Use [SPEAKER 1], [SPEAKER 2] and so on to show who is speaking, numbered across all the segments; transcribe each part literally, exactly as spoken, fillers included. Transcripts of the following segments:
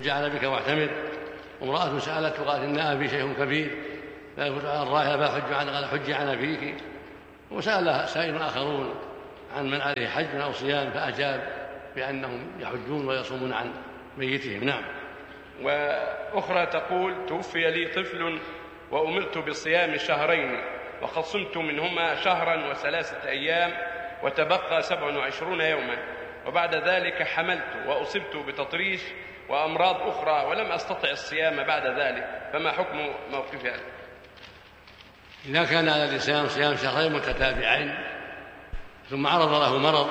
[SPEAKER 1] جعل بك واعتمر. وامرأة سألت وقالت إن أبي شيخ كبير لا يفوت على الراحلة فحج عن قال حج عن أبيك. وسأل سائل آخرون عن من عليه حج أو صيام فأجاب بأنهم يحجون ويصومون عن ميتهم. نعم.
[SPEAKER 2] وأخرى تقول توفي لي طفل وأمرت بصيام شهرين وقد صمت منهما شهرا وثلاثة أيام وتبقى سبع وعشرون يوما، وبعد ذلك حملت وأصبت بتطريش وأمراض أخرى ولم أستطع الصيام بعد ذلك، فما حكم موقفي هذا؟
[SPEAKER 1] إذا كان على الإنسان صيام شهرين متتابعين ثم عرض له مرض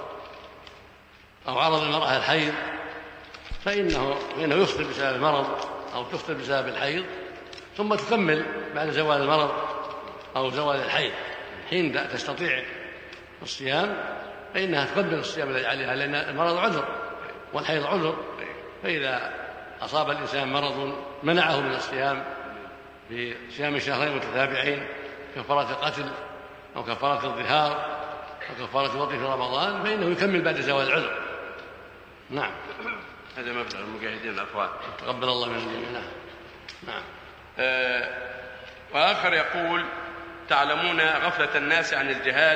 [SPEAKER 1] أو عرض المرأة الحيض فإنه, فإنه يفطر بسبب المرض أو تفطر بسبب الحيض ثم تكمل بعد زوال المرض أو زوال الحيض. حين تستطيع الصيام فإنها تكمل الصيام الذي عليها، لأن المرض عذر والحيض عذر. فإذا أصاب الإنسان مرض منعه من الصيام في صيام شهرين متتابعين كفارة القتل أو كفارة الظهار أو كفارة الوطء في رمضان فإنه يكمل بعد زوال العذر. نعم.
[SPEAKER 2] هذا مبلغ المجاهدين الأفراد
[SPEAKER 1] تقبل الله من الجميع. نعم.
[SPEAKER 2] آه وآخر يقول تعلمون غفلة الناس عن الجهاد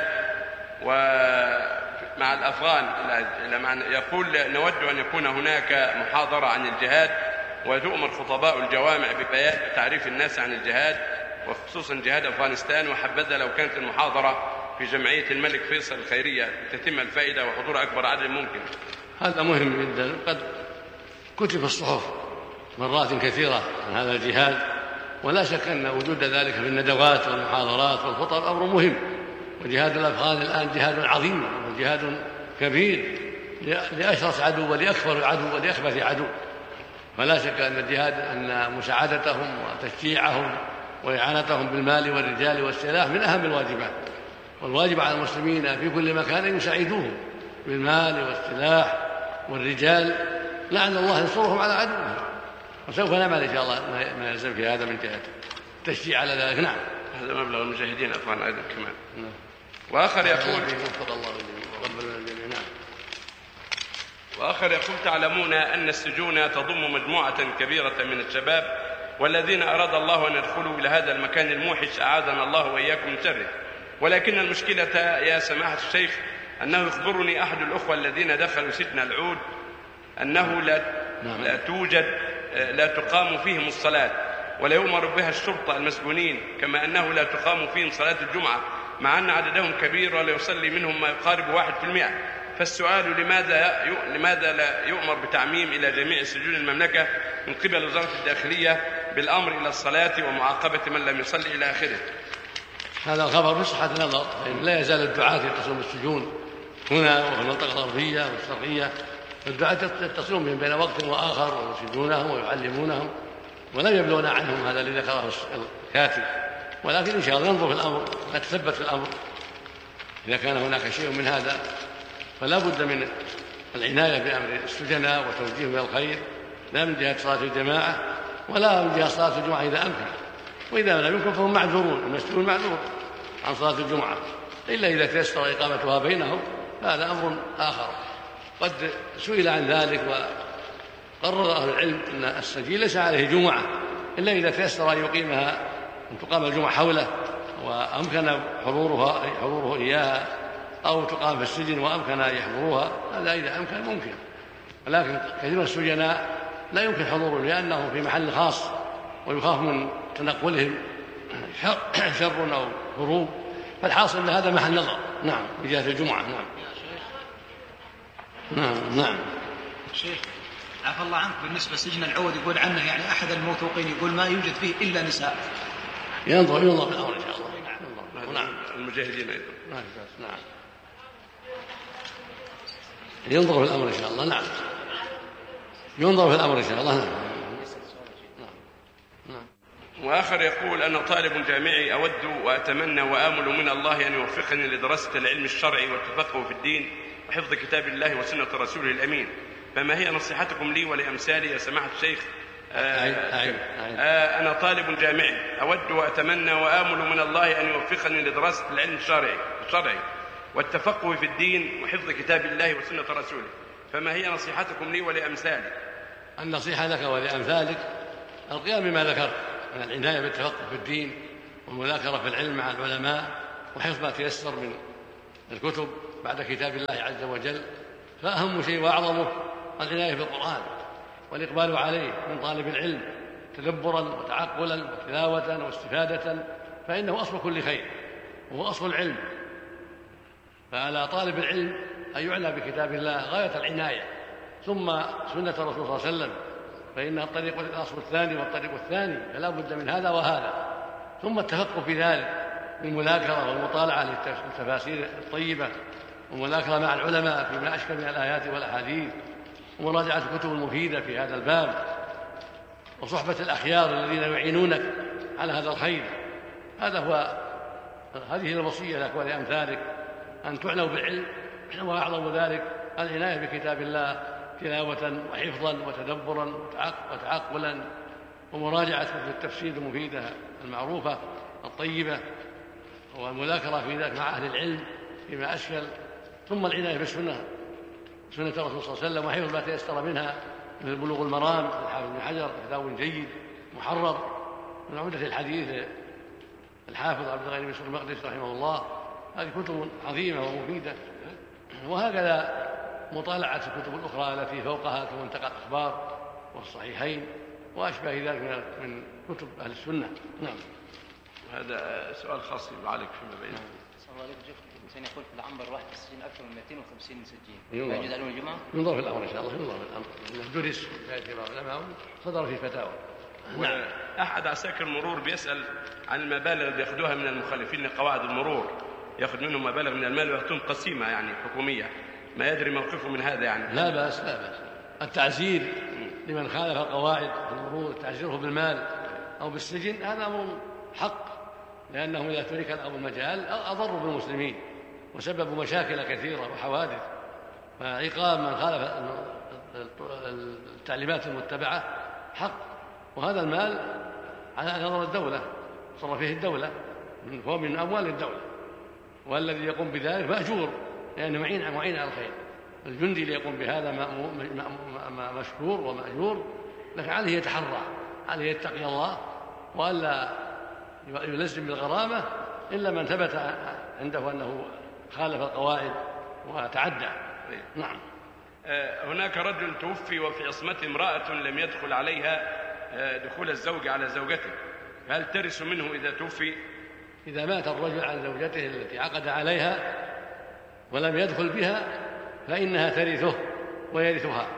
[SPEAKER 2] ومع الأفغان، يقول نود أن يكون هناك محاضرة عن الجهاد وتؤمر خطباء الجوامع ببيان تعريف الناس عن الجهاد وخصوصا جهاد أفغانستان، وحبذا لو كانت المحاضرة في جمعية الملك فيصل الخيرية تتم الفائدة وحضور أكبر عدد ممكن.
[SPEAKER 1] هذا مهم جدا. قد كتب الصحف مرات كثيرة عن هذا الجهاد، ولا شك أن وجود ذلك في الندوات والمحاضرات والخطب أمر مهم. وجهاد الأفغان الآن جهاد عظيم وجهاد كبير لأشرس عدو ولأكبر عدو ولأخبث عدو، فلا شك أن الجهاد أن مساعدتهم وتشجيعهم وإعانتهم بالمال والرجال والسلاح من أهم الواجبات، والواجب على المسلمين في كل مكان أن يساعدوهم بالمال والسلاح والرجال لعل الله ينصرهم على عدوهم، وسوف نعمل إن شاء الله ما يلزم في هذا من جهة التشجيع على ذلك. نعم.
[SPEAKER 2] هذا مبلغ المجاهدين أفغان أيضا كمان. نعم. وآخر يقول وآخر يقول تعلمون أن السجون تضم مجموعة كبيرة من الشباب والذين أراد الله أن يدخلوا إلى هذا المكان الموحش أعاذنا الله وإياكم من شره، ولكن المشكلة يا سماحة الشيخ أنه يخبرني أحد الأخوة الذين دخلوا سجن العود أنه لا, لا توجد لا تقام فيهم الصلاة ولا يؤمر بها الشرطة المسجونين، كما أنه لا تقام فيهم صلاة الجمعة مع أن عددهم كبير ولا يصلي منهم ما يقارب واحد في المئة. فالسؤال لماذا لماذا لا يؤمر بتعميم إلى جميع سجون المملكة من قبل وزارة الداخلية بالأمر إلى الصلاة ومعاقبة من لم يصلي إلى آخره؟
[SPEAKER 1] هذا الخبر بصحة نظر، لا يزال الدعاة يتصلون بالسجون هنا وفي المنطقة الغربية والشرقية، الدعاة يتصلون بهم بين وقت وآخر ويرشدونهم ويعلمونهم ولم يبلغون عنهم هذا الذي ذكره الكاتب، ولكن إن شاء الله ننظر في الأمر نتثبت في الأمر إذا كان هناك شيء من هذا، فلا بد من العناية بأمر السجناء وتوجيههم إلى الخير، لا من جهة صلاة الجماعة ولا من جهة صلاة الجمعة إذا أمكن، وإذا لم يمكن فهم معذورون، المسجون معذور عن صلاة الجمعة إلا إذا تيسر إقامتها بينهم، هذا أمر آخر. قد سئل عن ذلك وقرر أهل العلم أن السجين ليس عليه جمعة إلا إذا تيسر أن يقيمها أن تقام الجمعة حوله وأمكن حضورها حضوره إياها، أو تقام في السجن وأمكن أن يحضروها، هذا إذا أمكن ممكن. ولكن كثير من السجناء لا يمكن حضورهم لأنه في محل خاص ويخاف من تنقلهم شر أو هروب، فالحاصل أن هذا محل نظر. نعم. بجهة الجمعة. نعم. نعم. نعم.
[SPEAKER 3] شيخ عفى الله عنك، بالنسبة لسجن العود يقول عنه يعني أحد الموثوقين يقول ما يوجد فيه إلا نساء.
[SPEAKER 1] ينظر ينظر في الأمر إن شاء الله.
[SPEAKER 2] نعم. المجاهدين أيضا.
[SPEAKER 1] نعم. ينظر في الأمر إن شاء الله. نعم. ينظر في الأمر إن شاء الله. نعم.
[SPEAKER 2] وآخر يقول أنا طالب جامعي أود وأتمنى وآمل من الله أن يوفقني لدراسة العلم الشرعي والتفقه في الدين وحفظ كتاب الله وسنة رسوله الأمين، فما هي نصيحتكم لي ولأمثالي يا سماحة الشيخ؟ آه آه أنا طالب جامعي أود وأتمنى وآمل من الله أن يوفقني لدراسة العلم الشرعي الشرعي والتفقه في الدين وحفظ كتاب الله وسنة رسوله، فما هي نصيحتكم لي ولأمثالي؟
[SPEAKER 1] النصيحة لك ولأمثالك القيام بما ذكرت من العناية بالتفقه في الدين والمذاكرة في العلم مع العلماء وحفظ ما تيسر من الكتب بعد كتاب الله عز وجل. فأهم شيء وأعظمه العناية بالقرآن والإقبال عليه من طالب العلم تدبرا وتعقلا وتلاوة واستفادة، فإنه أصل كل خير وهو أصل العلم. فعلى طالب العلم أن يعنى بكتاب الله غاية العناية، ثم سنة الرسول صلى الله عليه وسلم، فإنها الطريق الأصل الثاني والطريق الثاني، فلا بد من هذا وهذا. ثم التفقه في ذلك بالمذاكرة والمطالعة للتفاسير الطيبة ومذاكرة مع العلماء فيما أشكل من الآيات والأحاديث ومراجعة الكتب المفيدة في هذا الباب وصحبة الأخيار الذين يعينونك على هذا الخير. هذا هو هذه الوصية لك ولأمثالك أن تعنوا بالعلم، وأعظم ذلك العناية بكتاب الله تلاوة وحفظا وتدبرا وتعقلا ومراجعة كتب التفسير المفيدة المعروفة الطيبة والمذاكرة في ذلك مع أهل العلم فيما أشكل. ثم العناية بالسنة سنة الرسول صلى الله عليه وسلم وحفظ ما تيسر منها مثل بلوغ المرام الحافظ بن حجر كتاب جيد محرر، من عمدة الحديث الحافظ عبد الغني بن سليمان المقدسي رحمه الله. هذه كتب عظيمة ومفيدة. وهكذا مطالعة الكتب الأخرى التي فوقها كمنتقى الأخبار والصحيحين وأشبه ذلك من كتب أهل السنة. نعم.
[SPEAKER 2] هذا سؤال خاص يعالج فيما بينه.
[SPEAKER 4] صلى الله عليه وسلم الإنسان يقول في العنبر الواحد في السجن أكثر من مئتين وخمسين سجين، لا يجوز عليهم الجمعة؟
[SPEAKER 1] ينظر في الأمر إن شاء الله، ينظر في الأمر إنه درس في اعتبار العلماء صدر في فتاوى.
[SPEAKER 2] نعم. أحد عساكر المرور بيسأل عن المبالغ اللي يأخذوها من المخالفين لقواعد المرور، يأخذ منهم مبالغ من المال ويعطون قسيمة يعني حكومية، ما يدري موقفه من هذا يعني.
[SPEAKER 1] لا بأس لا بأس التعزير لمن خالف قواعد المرور، تعزيره بالمال أو بالسجن هذا أمر حق، لأنه إذا ترك الأمر المجال أضر بالمسلمين وسببوا مشاكل كثيرة وحوادث. فعقاب من خالف التعليمات المتبعة حق، وهذا المال على نظر الدولة صرف فيه الدولة هو من أموال الدولة، والذي يقوم بذلك مأجور لأنه معين معين على الخير. الجندي اللي يقوم بهذا مشكور ومأجور، لكن عليه يتحرى، عليه يتقي الله وألا يلزم بالغرامة إلا من ثبت عنده أنه خالف القواعد وتعدى. نعم.
[SPEAKER 2] هناك رجل توفي وفي عصمته امرأة لم يدخل عليها دخول الزوج على زوجته، هل ترث منه إذا توفي؟
[SPEAKER 1] إذا مات الرجل عن زوجته التي عقد عليها ولم يدخل بها فإنها ترثه ويرثها،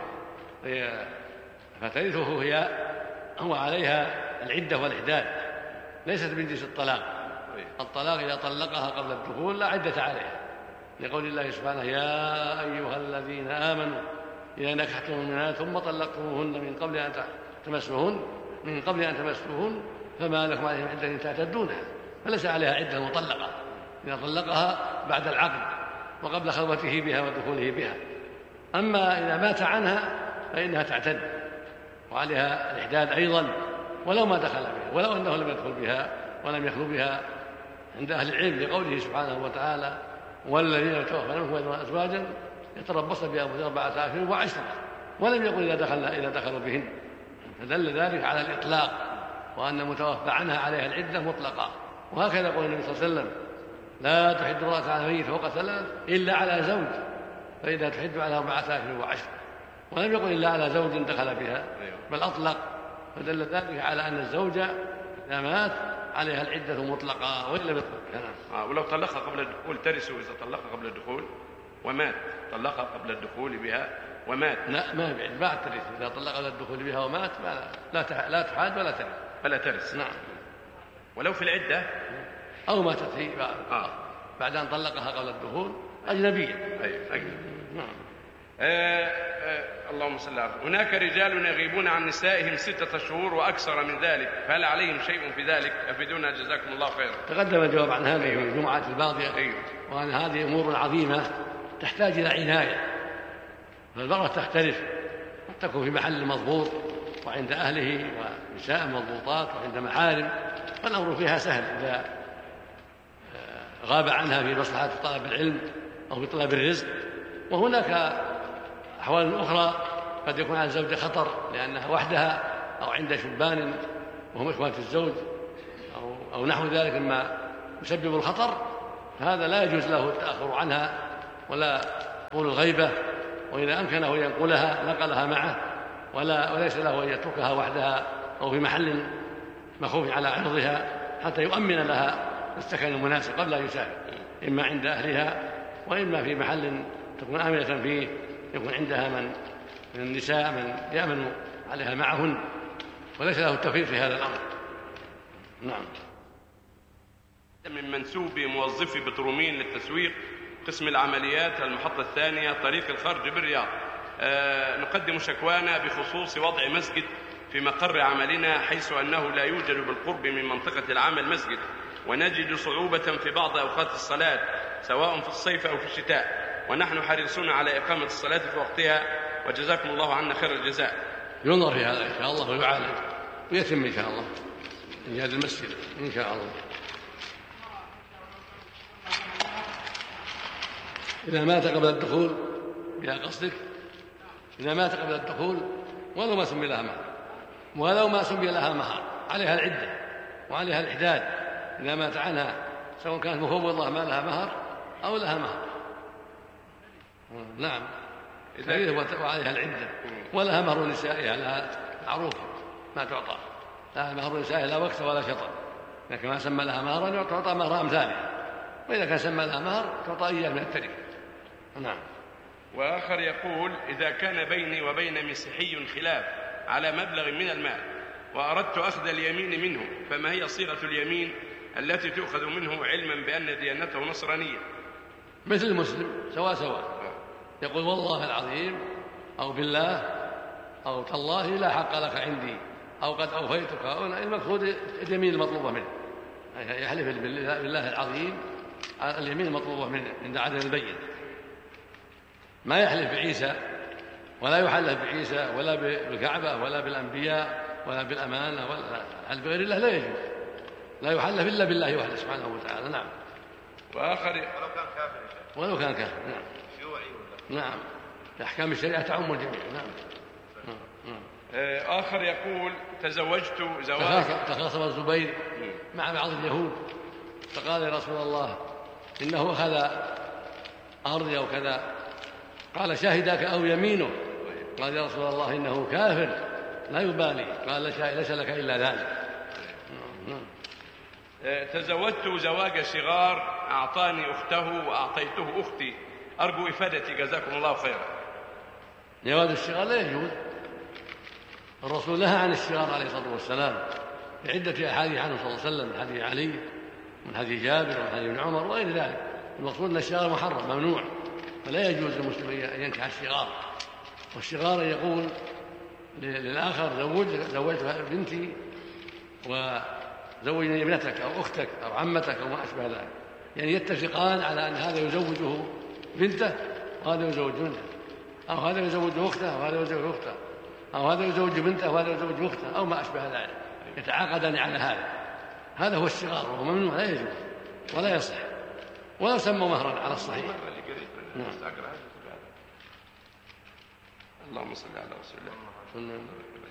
[SPEAKER 1] فترثه هي هو عليها العدة والإحداد، ليست من جنس الطلاق. الطلاق إذا طلقها قبل الدخول لا عدة عليها، لقول الله سبحانه يا أيها الذين آمنوا إذا نكحتم المؤمنات ثم طلقتموهن من قبل أن تمسوهن من قبل أن تمسوهن فما لكم عليهم عدة تعتدونها، فليس عليها عدة مطلقة إذا طلقها بعد العقد وقبل خلوته بها ودخوله بها. أما إذا مات عنها فإنها تعتد وعليها الإحداد أيضا ولو ما دخل بها، ولو أنه لم يدخل بها ولم يخلو بها عند أهل العلم، لقوله سبحانه وتعالى والذين يتوفون منكم ويذرون أزواجا يتربصن بأنفسهن أربعة أشهر وعشرة، ولم يقل إذا دخلنا إذا دخلوا بهن، فدل ذلك على الإطلاق وأن المتوفى عنها عليها العدة مطلقة. وهكذا يقول النبي صلى الله عليه وسلم لا تحد امرأة على ميت فوق ثلاث إلا على زوج، فإذا تحد على أربعة أشهر وعشرة، ولم يقل إلا على زوج دخل بها بل أطلق، فدل ذلك على أن الزوجة إذا مات عليها العدة مطلقة وإلا بطلق.
[SPEAKER 2] آه ولو طلقها قبل الدخول ترثه إذا طلقها قبل الدخول ومات، طلقها قبل الدخول بها ومات
[SPEAKER 1] لا ما بعد بعد ترث، إذا طلق قبل الدخول بها ومات ما لا لا تحاد ولا ترث
[SPEAKER 2] فلا ترث.
[SPEAKER 1] نعم.
[SPEAKER 2] ولو في العدة
[SPEAKER 1] أو ماتت هي بعد,
[SPEAKER 2] آه.
[SPEAKER 1] بعد أن طلقها قبل الدخول أجنبية.
[SPEAKER 2] أي أجنبية.
[SPEAKER 1] نعم.
[SPEAKER 2] آه آه اللهم صل على. هناك رجال يغيبون عن نسائهم ستة شهور وأكثر من ذلك، فهل عليهم شيء في ذلك؟ أفيدونا جزاكم الله خيرا.
[SPEAKER 1] تقدم الجواب عن هذا في الجمعة الماضية.
[SPEAKER 2] أيوه.
[SPEAKER 1] وأن هذه أمور عظيمة تحتاج إلى عناية، فالمرأة تختلف، قد تكون في محل مضبوط وعند أهله ونساء مضبوطات وعند محارم، فالأمر فيها سهل إذا غاب عنها في مصلحة طلب العلم أو في طلب الرزق. وهناك أحوال أخرى قد يكون على الزوجة خطر لأنها وحدها أو عند شبان وهم إخوان الزوج أو, أو نحو ذلك مما يسبب الخطر، فهذا لا يجوز له التأخر عنها ولا طول الغيبة، وإذا أمكنه أن ينقلها نقلها معه، ولا وليس له أن يتركها وحدها أو في محل مخوف على عرضها حتى يؤمن لها السكن المناسب قبل أن يسافر، إما عند أهلها وإما في محل تكون آمنة فيه يكون عندها من من النساء من يأمن عليها معهن، وليس له التفريط في هذا الأمر. نعم.
[SPEAKER 2] من منسوب موظفي بترومين للتسويق قسم العمليات المحطة الثانية طريق الخرج بالرياض، آه نقدم شكوانا بخصوص وضع مسجد في مقر عملنا، حيث أنه لا يوجد بالقرب من منطقة العمل مسجد، ونجد صعوبة في بعض أوقات الصلاة سواء في الصيف أو في الشتاء، ونحن حريصون على إقامة الصلاة في وقتها، وجزاكم الله عنا خير الجزاء.
[SPEAKER 1] ينظر في هذا إن شاء الله ويعالج ويتم إن شاء الله إيجاد المسجد إن شاء الله. إذا مات قبل الدخول بها قصدك، إذا مات قبل الدخول ولو ما سمي لها مهر، ولو ما سمي لها مهر عليها العدة وعليها الإحداد، إذا مات عنها سواء كانت مفوضة ما لها مهر أو لها مهر. نعم. وعليها العدة ولها مهر نسائها لها معروف ما تعطى، لها مهر نسائها لا وقت ولا شطر، لكن ما سمى لها مهرا تعطى مهر أمثالها، وإذا كان سمى لها مهر تعطى إياه من التركة. نعم.
[SPEAKER 2] وآخر يقول: إذا كان بيني وبين مسيحي خلاف على مبلغ من المال وأردت أخذ اليمين منه، فما هي صيغة اليمين التي تؤخذ منه علما بأن ديانته نصرانية؟
[SPEAKER 1] مثل المسلم سواء سواء، يقول والله العظيم أو بالله أو تالله لا حق لك عندي أو قد أوفيتك، المقصود اليمين المطلوبة منه، يحلف بالله العظيم اليمين المطلوبة منه عند عدم البين، ما يحلف بعيسى ولا يحلف بعيسى ولا بالكعبة ولا بالأنبياء ولا بالأمانة ولا الحلف بغير الله لا يجوز، لا يحلف إلا بالله وحده سبحانه وتعالى. نعم.
[SPEAKER 2] وآخر
[SPEAKER 5] ولو كان كافر
[SPEAKER 1] ولو كان كافر. نعم.
[SPEAKER 5] شيوعي ولا
[SPEAKER 1] نعم. أحكام الشريعة تعم الجميع. نعم. نعم.
[SPEAKER 2] آخر يقول: تزوجت زواج.
[SPEAKER 1] تخاصم الزبير مع بعض اليهود فقال يا رسول الله إنه أخذ أرضي أو كذا، قال شاهدك أو يمينه، قال يا رسول الله إنه كافر لا يبالي، قال ليس لك إلا ذلك.
[SPEAKER 2] تزوجت زواج صغار أعطاني أخته وأعطيته أختي، أرجو إفادتي جزاكم الله خيرا.
[SPEAKER 1] جواز الصغار لا يجوز، الرسول نهى عن الصغار عليه الصلاة والسلام في عدة أحاديث عنه صلى الله عليه وسلم، من حديث علي من حديث جابر ومن حديث ابن عمر وغير ذلك. المقصود أن الصغار محرم ممنوع، فلا يجوز للمسلم أن ينكح الصغار. والصغار يقول للآخر زوج زوجت بنتي وزوجني ابنتك أو أختك أو عمتك أو ما أشبه ذلك، يعني يتفقان على أن هذا يزوجه بنته وهذا يزوج بنته، أو هذا يزوج أخته وهذا يزوج أخته، أو هذا يزوج بنته وهذا يزوج أخته أو ما أشبه ذلك، يتعاقدان على هذا. هذا هو الصغار وهو ممنوع لا يجوز ولا يصح، ولا سموا مهرا على الصحيح. نعم.
[SPEAKER 2] اللهم صل على رسول الله.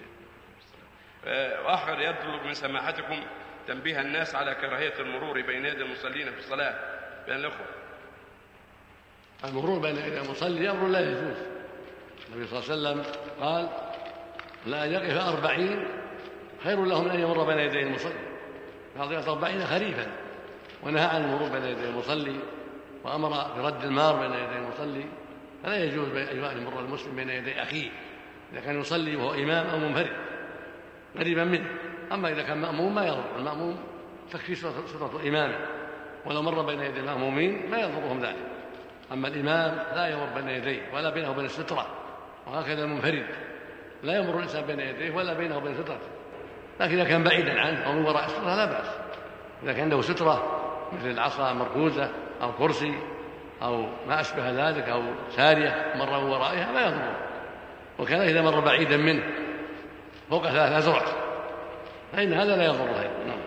[SPEAKER 2] وآخر يطلب من سماحتكم تنبيه الناس على كراهية المرور بين يدي المصلين في الصلاة بين الأخوة.
[SPEAKER 1] المرور بين يدي المصلي أمر لا يجوز، النبي صلى الله عليه وسلم قال لا يقف أربعين خير له من أن يمر بين يدي المصلي، قال أربعين خريفا، ونهى عن المرور بين يدي المصلي وأمر برد المار بين يدي المصلي، فلا يجوز أن يمر المسلم بين يدي أخيه إذا كان يصلي وهو إمام أو منفرد قريبا منه. أما إذا كان مأموم ما يضر، المأموم تكفي سترة إمامه، ولو مر بين يدي المأمومين ما يضرهم ذلك. أما الإمام لا يمر بين يديه ولا بينه وبين السترة، وهكذا المنفرد لا يمر الإنسان بين يديه ولا بينه وبين سترته، لكن إذا كان بعيدا عنه أو من وراء السترة لا بأس. إذا كان عنده سترة مثل العصا مركوزة أو كرسي أو ما أشبه ذلك أو سارية مر من ورائها ما يضره، وكان إذا مر بعيدا منه فوق ثلاث أذرع فإن هذا لا يضره. نعم.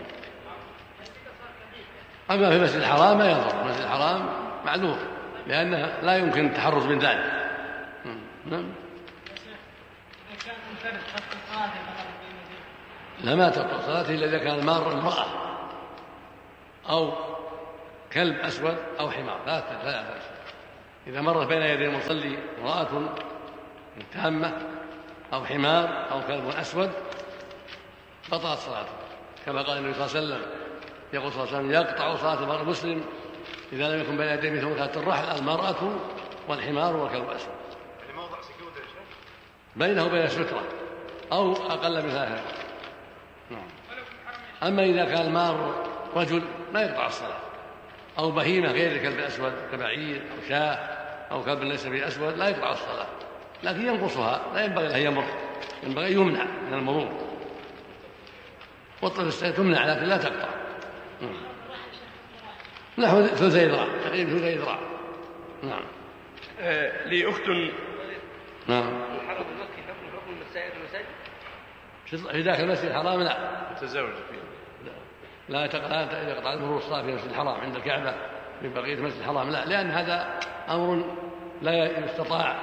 [SPEAKER 1] أما في المسجد الحرام ما يضر، المسجد الحرام معذور لأنه لا يمكن التحرز من ذلك. نعم. لا ما تبطل صلاته إلا إذا كان مار امرأة أو كلب أسود أو حمار لا ثلاثة. إذا مرت بين يدي المصلي امرأة تامة أو حمار أو كلب أسود بطلت صلاته، كما قال النبي صلى الله عليه وسلم يقول صلى الله عليه وسلم يقطع صلاة المرء المسلم إذا لم يكن بين يديه مثل مكانة الرحل المرأة والحمار والكلب الأسود، بينه وبين سترة أو أقل من ثلاثة. أما إذا كان المار رجل لا يقطع الصلاة، أو بهيمة غير الكلب الأسود كبعير أو شاة أو كلب ليس به أسود لا يقطع الصلاة، لكن ينقصها، لا ينبغي له يمر، ينبغي يمنع من المرور، والطفل تمنع لكن لا تقطع. نحو ثلثي ذراع تقريبا ثلثي ذراع. نعم.
[SPEAKER 2] آه لي أخت.
[SPEAKER 1] نعم.
[SPEAKER 4] الحرم المكي حكم حكم سائر المساجد؟
[SPEAKER 1] في داخل المسجد الحرام لا
[SPEAKER 2] تزوج فيه
[SPEAKER 1] لا تقطع يقطع المرور الصلاة في المسجد الحرام عند الكعبة من بقية المسجد الحرام لا، لأن هذا أمر لا يستطاع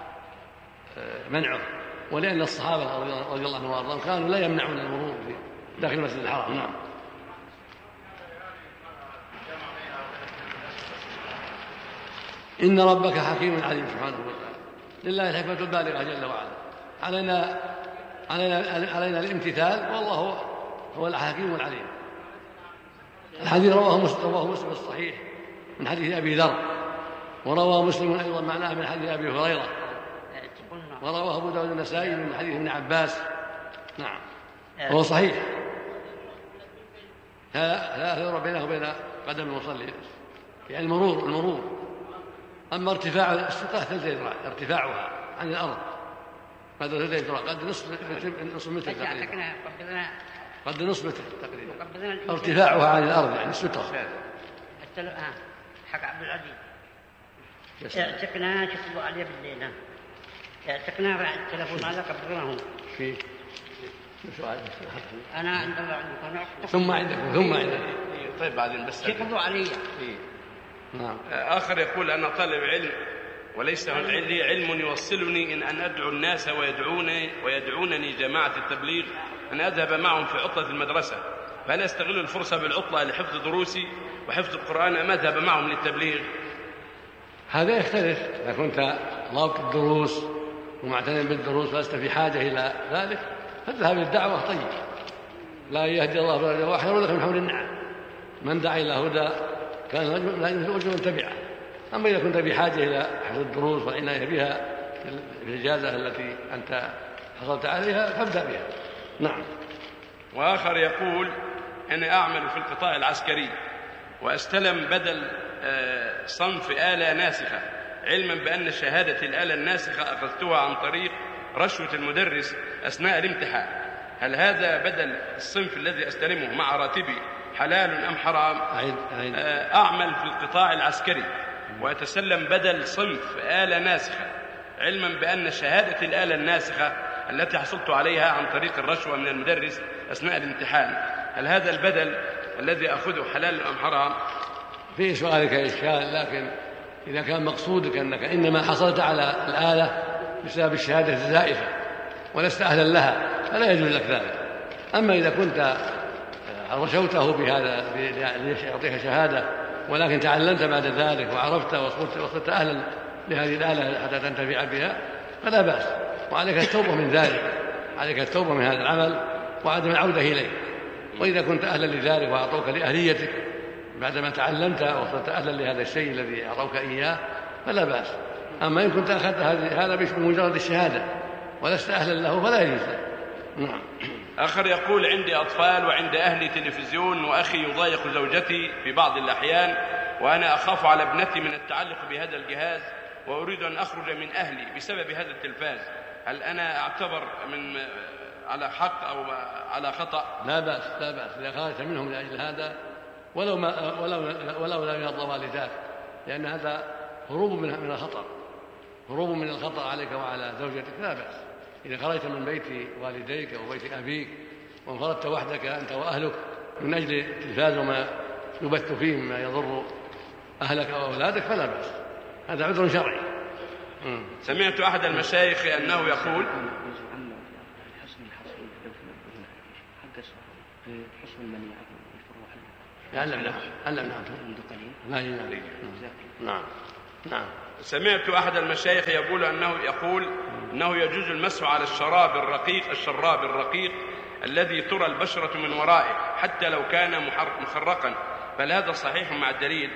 [SPEAKER 1] منعه، ولأن الصحابة رضي الله عنهم وارضاهم كانوا لا يمنعون المرور في داخل المسجد الحرام. نعم. إن ربك حكيم عليم سبحانه وتعالى، لله الحكمة البالغة جل وعلا، علينا علينا علينا الامتثال، والله هو هو الحكيم العليم. الحديث رواه مسلم رواه مسلم الصحيح من حديث أبي ذر، ورواه مسلم أيضا معناه من حديث أبي هريرة، ورواه أبو داود النسائي من حديث ابن عباس. نعم هو صحيح، لا يرى بينه وبين قدم المصلي يعني المرور المرور أما ارتفاع السترة ثلثي ذراع ارتفاعها عن الأرض قد ثلثي ذراع قد نصف نصف متر تقريبا قد نصف متر تقريبا ارتفاعها عن الأرض يعني السترة.
[SPEAKER 6] حق عبد العزيز اعتقنا شكلوا عليه بالليل اعتقنا بعد التلفون هذا قبرناه في أنا عند الله عندكم
[SPEAKER 1] ثم عندكم ثم عندكم
[SPEAKER 2] طيب بعدين بس
[SPEAKER 6] شكلوا علي.
[SPEAKER 2] نعم. آخر يقول أنا طالب علم وليس لي علم يوصلني إن أن أدعو الناس ويدعوني ويدعونني جماعة التبليغ أن أذهب معهم في عطلة المدرسة، فهل أستغل الفرصة بالعطلة لحفظ دروسي وحفظ القرآن أم أذهب معهم للتبليغ؟
[SPEAKER 1] هذا يختلف، إذا كنت ضابط الدروس ومعتني بالدروس ولست في حاجة إلى ذلك فاذهب للدعوة طيب، لا يهدي الله بلا جواه خير لك من حول النعم، من دعا إلى هدى كان لا يمكن أن تبعه. أما إذا كنت بحاجة إلى حفظ الدروس والعناية بها في الإجازة التي أنت حصلت عليها فابدأ بها. نعم.
[SPEAKER 2] وآخر يقول أنا أعمل في القطاع العسكري وأستلم بدل صنف آلة ناسخة، علما بأن شهادة الآلة الناسخة أخذتها عن طريق رشوة المدرس أثناء الامتحان، هل هذا بدل الصنف الذي أستلمه مع راتبي حلال أم حرام؟ أعمل في القطاع العسكري وأتسلم بدل صنف آلة ناسخة، علما بأن شهادة الآلة الناسخة التي حصلت عليها عن طريق الرشوة من المدرس أثناء الامتحان، هل هذا البدل الذي أخذه حلال أم حرام؟
[SPEAKER 1] في سؤالك إشكال، لكن إذا كان مقصودك أنك إنما حصلت على الآلة بسبب الشهادة الزائفة ولست أهلا لها فلا يجوز لك ذلك. أما إذا كنت رشوته بهذا ليعطيك شهادة ولكن تعلمت بعد ذلك وعرفت وصرت أهلا لهذه الآلة حتى تنتفع بها فلا بأس، وعليك التوبة من ذلك، عليك التوبة من هذا العمل وعدم العودة إليه. وإذا كنت أهلا لذلك وأعطوك لأهليتك بعدما تعلمت وصرت أهلا لهذا الشيء الذي أعطوك إياه فلا بأس. أما إن كنت أخذت هذا بمجرد الشهادة ولست أهلا له فلا يجوز لك. نعم.
[SPEAKER 2] آخر يقول عندي أطفال وعند أهلي تلفزيون وأخي يضايق زوجتي في بعض الأحيان وأنا أخاف على ابنتي من التعلق بهذا الجهاز وأريد أن أخرج من أهلي بسبب هذا التلفاز، هل أنا أعتبر من على حق أو على خطأ؟
[SPEAKER 1] لا بأس لا بأس إذا خرجت منهم لأجل هذا ولو ما ولو ولو لا يرضى والداك، لأن هذا هروب من من الخطر، هروب من الخطر عليك وعلى زوجتك لا بأس. إذا خرجت من بيت والديك أو بيت أبيك وانفردت وحدك أنت وأهلك من أجل التلفاز وما يبث فيه مما يضر أهلك أو أولادك فلا بأس، هذا عذر شرعي.
[SPEAKER 2] سمعت أحد المشايخ أنه يقول
[SPEAKER 1] علم علم نعم نعم نعم
[SPEAKER 2] سمعت أحد المشايخ يقول أنه يقول أنه يجوز المسح على الشراب الرقيق الشراب الرقيق الذي ترى البشرة من ورائه حتى لو كان مخرقا، بل هذا صحيح مع الدليل؟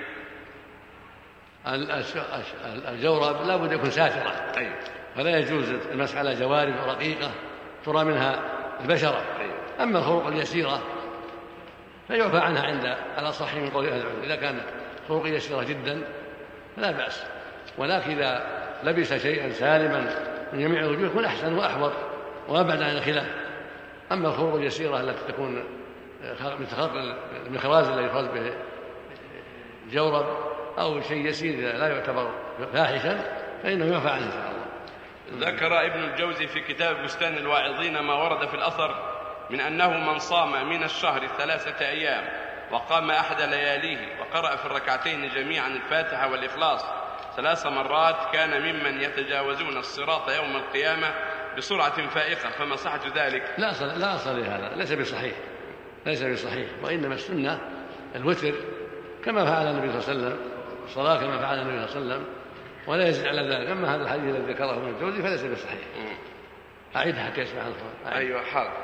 [SPEAKER 1] الجورب لا بد يكون ساترا، فلا يجوز المسح على جوارب رقيقة ترى منها البشرة. أما الخروق اليسيرة فيعفى عنها عند الأصح من قول أهل العلم، إذا كانت خروق يسيرة جدا فلا بأس، ولكن إذا لبس شيئا سالما من جميع الوجوه يكون أحسن وأحوط وأبعد عن الخلاف. أما الخروق اليسيرة التي تكون مثل خرق المخراز الذي يخرج به الجورب أو شيء يسير لا يعتبر فاحشا فإنه يعفى عنه إن شاء الله.
[SPEAKER 2] ذكر ابن الجوزي في كتاب بستان الواعظين ما ورد في الأثر من أنه من صام من الشهر ثلاثة أيام وقام أحد لياليه وقرأ في الركعتين جميعا الفاتحة والإخلاص ثلاث مرات كان ممن يتجاوزون الصراط يوم القيامة بسرعة فائقة، فما صحة ذلك؟
[SPEAKER 1] لا أصل لا أصل لهذا، ليس بصحيح ليس بصحيح وإنما السنة الوتر كما فعل النبي صلى الله عليه وسلم، الصلاة كما فعل النبي صلى الله عليه وسلم، ولا يزيد على ذلك. أما هذا الحديث الذي ذكره ابن الجوزي فليس بصحيح. أعيدها حتى يسمع الخبر.
[SPEAKER 2] أيوة حاضر.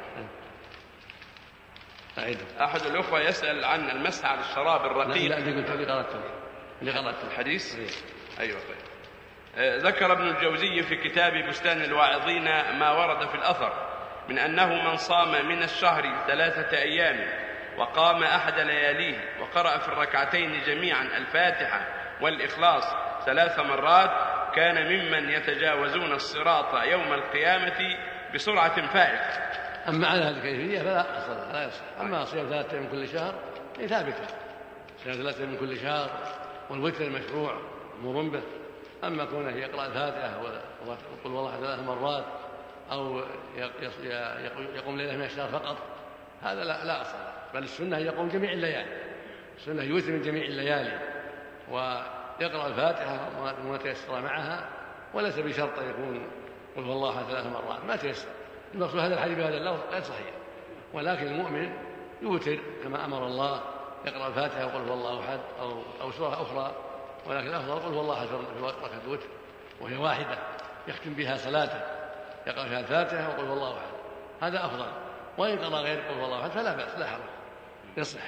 [SPEAKER 1] أعيدها.
[SPEAKER 2] أحد الأخوة يسأل عن المسح على الشراب الرقيق.
[SPEAKER 1] لا اللي قلت اللي قرأته اللي قرأته
[SPEAKER 2] الحديث. أيوة طيب. ذكر ابن الجوزي في كتاب بستان الواعظين ما ورد في الأثر من أنه من صام من الشهر ثلاثة أيام وقام أحد لياليه وقرأ في الركعتين جميعا الفاتحة والإخلاص ثلاث مرات كان ممن يتجاوزون الصراط يوم القيامة بسرعة فائقة.
[SPEAKER 1] أما على هذه الكيفية فلا أصل لا يصح. أما صيام ثلاثة من كل شهر هي ثابتة، صيام ثلاثة من كل شهر والوتر المشروع مر به. أما كونه يقرأ الفاتحة ويقول والله ثلاث مرات أو يقوم ليلة من الشهر فقط هذا لا, لا أصل، بل السنة يقوم جميع الليالي، السنة يوتر من جميع الليالي ويقرأ الفاتحة وما تيسر معها، وليس بشرط أن يكون قل هو الله ثلاث مرات ما تيسر. المقصود هذا الحديث بهذا اللفظ غير صحيح، ولكن المؤمن يوتر كما أمر الله، يقرأ الفاتحة وقل هو الله أحد أو أو سورة أخرى، ولكن الأفضل قل هو الله أحد في ركعة الوتر وهي واحدة يختم بها صلاته، يقرأ فيها الفاتحة وقل هو الله أحد، هذا أفضل. وإن قرأ غير قل هو الله أحد فلا بأس لا حرج، يصح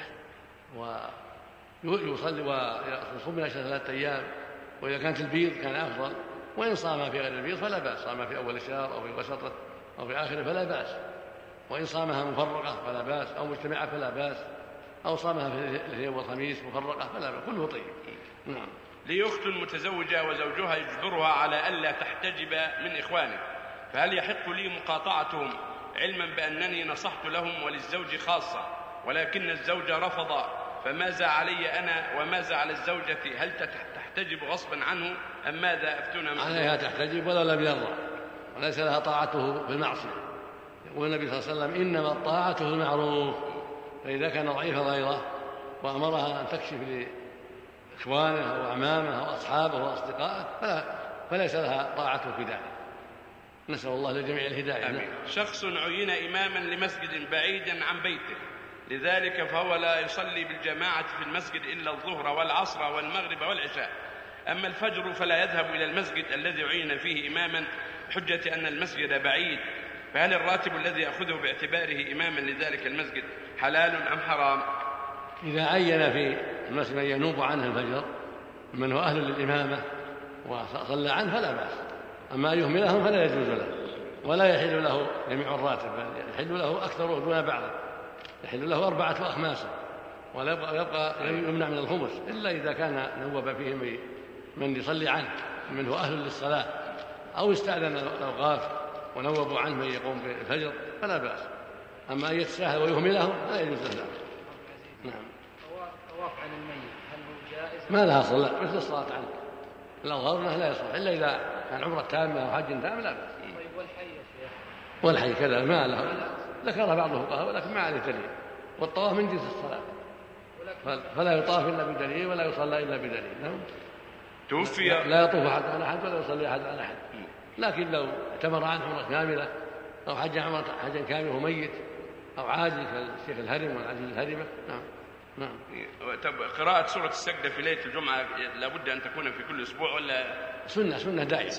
[SPEAKER 1] ويصلي ويصوم من الشهر ثلاثة أيام، وإذا كانت البيض كان أفضل، وإن صام في غير البيض فلا بأس، صام في أول الشهر أو في وسطه أو في آخره فلا بأس، وإن صامها مفرقة فلا بأس أو مجتمعة فلا بأس، أو صامها في الاثنين والخميس مفرقة فلا بأس، كله طيب. نعم.
[SPEAKER 2] لي أخت متزوجة وزوجها يجبرها على ألا تحتجب من إخوانه، فهل يحق لي مقاطعتهم علما بأنني نصحت لهم وللزوج خاصة ولكن الزوج رفض، فماذا علي أنا وماذا على الزوجة؟ هل تحتجب غصبا عنه أم ماذا؟ أفتونا.
[SPEAKER 1] عليها تحتجب ولا لم يرضى، وليس لها طاعته بالمعصية. يقول النبي صلى الله عليه وسلم إنما الطاعة في المعروف، فإذا كان ضعيف غيره وأمرها أن تكشف لإخوانه أو أعمامه أو أصحابه وأصدقائه فلا فليس لها طاعته في ذلك. نسأل الله للجميع الهداية.
[SPEAKER 2] آمين. شخص عين إماما لمسجد بعيدا عن بيته، لذلك فهو لا يصلي بالجماعة في المسجد إلا الظهر والعصر والمغرب والعشاء، أما الفجر فلا يذهب إلى المسجد الذي عين فيه إماما بحجة أن المسجد بعيد، فهل الراتب الذي يأخذه باعتباره إماما لذلك المسجد حلال أم حرام؟
[SPEAKER 1] إذا عين في المسجد من ينوب عنه الفجر من هو أهل للإمامة وصلى عنه فلا بأس، أما يهملهم فلا يجوز له، ولا يحل له جميع الراتب، يحل له أكثر دون بعض، يحل له أربعة أخماس، ولا يبقى, يبقى يمنع من الخمس إلا إذا كان نوب فيه من يصلي عنه من هو أهل للصلاة، أو استأذن الأوقاف ونوبوا عنه من يقوم بالفجر فلا بأس، أما أن يتساهل ويهملهم لا يجوز له. نعم.
[SPEAKER 7] الطواف عن الميت هل هو جائز؟
[SPEAKER 1] ما لها صلاة مثل الصلاة عنه، الأظهر لا يصح إلا إذا كان عمرة تامة أو حج تام لا بأس.
[SPEAKER 7] طيب والحي يا شيخ؟
[SPEAKER 1] والحي كذا ما له، ذكرها بعض الفقهاء ولكن ما عليه دليل، والطواف من جنس الصلاة فلا يطاف إلا بدليل ولا يصلى إلا بدليل. نعم.
[SPEAKER 2] توفي
[SPEAKER 1] لا يطوف أحد على أحد ولا يصلي أحد على أحد. لكن لو اعتمر عن عمرة كاملة أو حج عمرة حجا كامل وهو ميت أو عاجز كالشيخ الهرم والعزيز الهرمة. نعم نعم.
[SPEAKER 2] طب قراءة سورة السجدة في ليلة الجمعة لابد أن تكون في كل أسبوع ولا
[SPEAKER 1] سنة سنة دائمة؟